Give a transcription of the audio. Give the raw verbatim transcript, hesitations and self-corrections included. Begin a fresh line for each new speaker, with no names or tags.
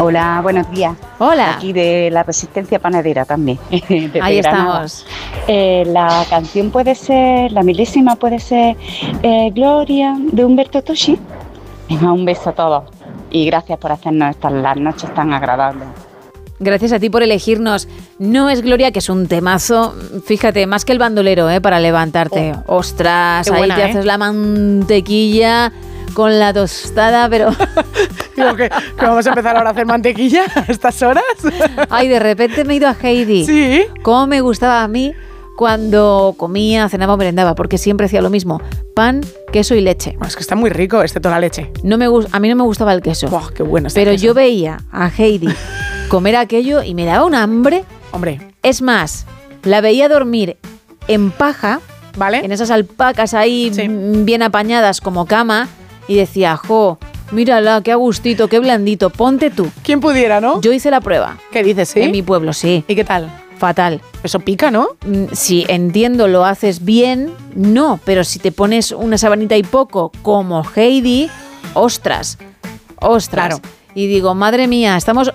Hola, buenos días.
Hola.
Aquí de la Resistencia Panadera también.
Ahí Granada. Estamos.
Eh, la canción puede ser, la milésima puede ser eh, Gloria de Humberto Tocci. Venga, un beso a todos y gracias por hacernos estas las noches tan agradables.
Gracias a ti por elegirnos. No es Gloria, que es un temazo, fíjate, más que el bandolero, ¿eh? Para levantarte. Oh, Ostras, ahí buena, te ¿eh? haces la mantequilla con la tostada, pero...
Digo que, que vamos a empezar ahora a hacer mantequilla a estas horas.
Ay, de repente me he ido a Heidi.
Sí.
Cómo me gustaba a mí cuando comía, cenaba o merendaba, porque siempre hacía lo mismo. Pan, queso y leche.
Bueno, es que está muy rico, excepto la leche.
No me gust- a mí no me gustaba el queso.
¡Buah, qué bueno está
Pero
el queso!
Yo veía a Heidi comer aquello y me daba un hambre.
Hombre.
Es más, la veía dormir en paja,
¿vale?
En esas alpacas ahí sí. bien apañadas como cama, y decía, jo, mírala, qué a gustito, qué blandito, ponte tú.
¿Quién pudiera, no?
Yo hice la prueba.
¿Qué dices, sí?
En mi pueblo, sí.
¿Y qué tal?
Fatal.
Eso pica, ¿no?
Sí, entiendo, lo haces bien, no, pero si te pones una sabanita y poco, como Heidi, ostras, ostras.
Claro.
Y digo, madre mía, estamos